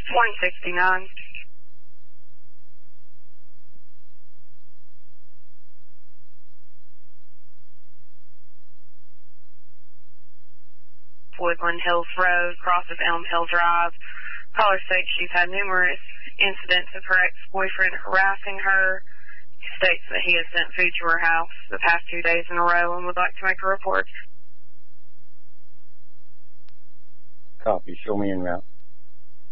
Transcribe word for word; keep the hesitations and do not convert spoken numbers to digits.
one sixty-nine. Woodland Hills Road, crosses Elm Hill Drive. Caller states she's had numerous incidents of her ex-boyfriend harassing her. He states that he has sent food to her house the past two days in a row and would like to make a report. Copy. Show me en route.